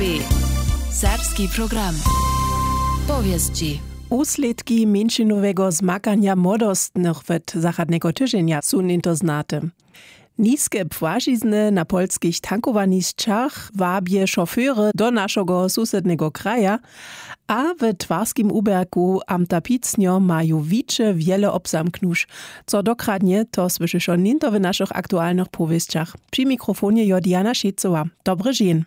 Serbski program. Powieści. Usledki mniejszynowego zmakania młodostnych w zachodniego tydzienia są nie znate. Niskie płaszizny na polskich tankowaniskach wabie szofery do naszego sąsiedniego kraja, a w Twarskim Uberku am Tapicnio mają wicze wiele obzamknuć, co dokładnie to słyszysz ninto w naszych aktualnych powieściach. Przy mikrofonie Jodiana Szejcowa. Dobry dzień.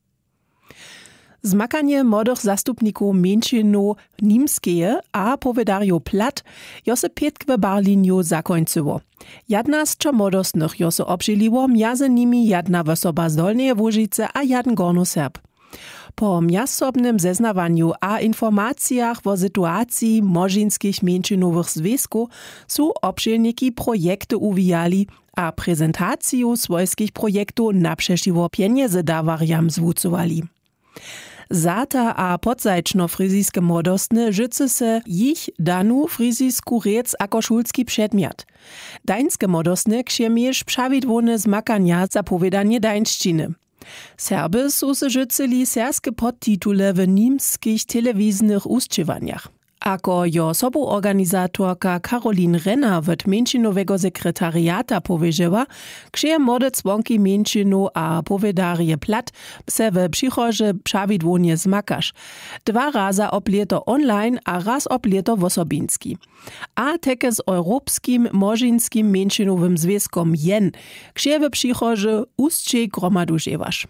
Zmakanie młodych zastupników mniejszynu nimskie a povedario plat jo se pietk w Berliniu zakończyło. Jedna z młodostnych jo se obżyliło, między nimi jedna osoba z Dolnej Łużycy a jeden Gornoserb. Po miastobnym zeznawaniu a informacjach o sytuacji młodzieńskich mniejszynowych związków są obszilniki projekty uwijali a prezentację swojskich projektów naprzeciwo pieniędzy dawariam zwucowali. Zata a podzajčno fryzijske młodostne życzy se ich danu fryzijsku rec ako szulski przedmiot. Dańskie młodostne ksiemiesz prawidłowne zmakania za povedanie dańszczyny. Serby są se życzyli serskie podtitule w niemskich telewizyjnych uściewaniach. Ako jo sobuorganizatorka Karolin Renner w mniejszynowego sekretariata powiedziała, ksie młode członki mniejszynu a povedarie plat se w przychodzie prawidłownie zmakasz. 2 razy oblieto online a raz oblieto wosobinski. A teke z Europskim Młodzieńskim Mniejszynowym Związkom JEN, ksie w przychodzie ustcie gromadu dziewasz.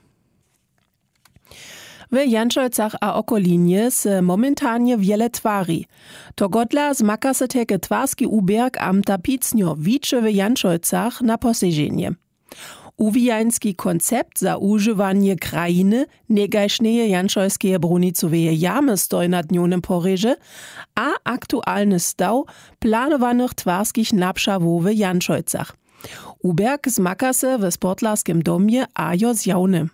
W Janczolcach a okolinie se momentalnie wiele twari. To godla zmaka se teke Twarski Uberk am Tapicnio wicze w Janczolcach na poseżenie. Uwijański koncept za używanie krajiny negajszneje janczolskie brunicoweje jamy stoi na dnionym poryże, a aktualny staw planowanych twarskich napszawów w Janczolcach. Uberk zmaka se w sportlarskim domie a jo zjawny.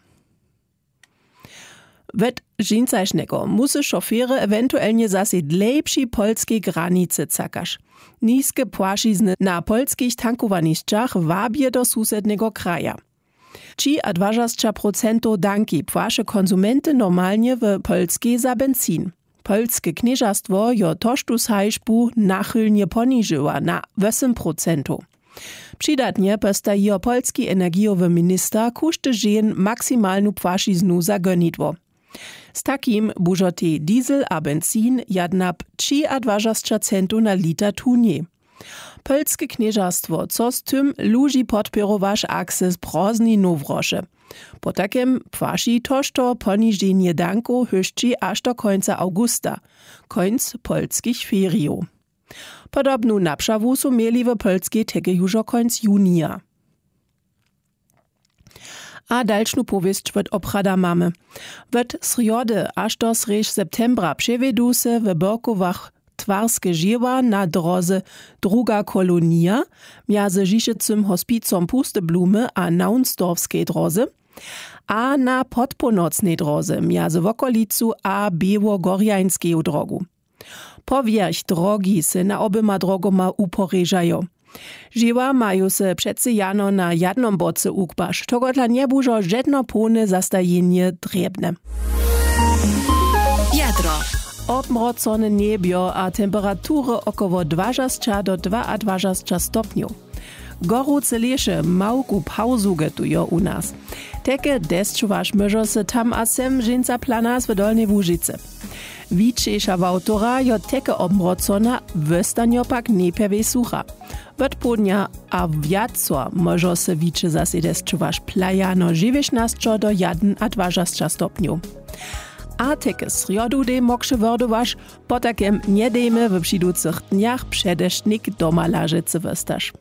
Wet dżincajsznego musy szofery ewentualnie zase dlejpsi polskiej granicy cakasz. Niskie płaszizny na polskich tankowaniskach wabie do sąsiedniego kraja. 23% danki płasze konsumenty normalnie w Polskiej za benzin. Polskie knieżastwo jo tożtu sajszbu nachylnie poniżyła na 8%. Przydatnie postaje polski energiowy minister kuszty żen maksymalną płasziznu zagonitwo. Z takim bużoty diesel a benzin jadnap 23 centów na liter tunie. Polskie knieżastwo co z tym ludzi podpirowasz akces prozni nowrosze. Po takim płaszy tożto poniżenie danku höszczy aż do końca augusta, końc polskich feriów. Podobną napszawu są mieli w Polskiej teke już końc junia. A dalszą powieść wot oprada mamy. Wot sriody aż do srež septembra przewiedu se w Borkowach Twarskie dzieła na drodze druga kolonia, między Żiszycym hospicom Puste Blumy a Naunsdorfskiej drodze, a na podpółnocnej drodze między Wokolicu a Biło-Gorjańską drogu. Powierch drogi se na oboma drogoma uporeżają. Dzieła mają se přece jano na jednom boce ukbaš, togo dla nie bužo žedno pone zastajenie drebne. Jadro. Obmrocone niebio a temperatury około 20 do 22 stopniów. Gorúce leše małku pauzu getujo u nas. Teke deszczowaš myžo se tam a sem ženca planas w Dolnej Łużycy. Wiczejsza wautora jo teke obmrocona, wystanjo pak niepewej sucha. Wot południa a wiaco może se wicze zase deszczowaš plajano 19 do 21 stopniów. A teke sriodu de mokše wordowaš, po takem nie dejme w przyducych dniach przedesznik doma lażycy wystaš.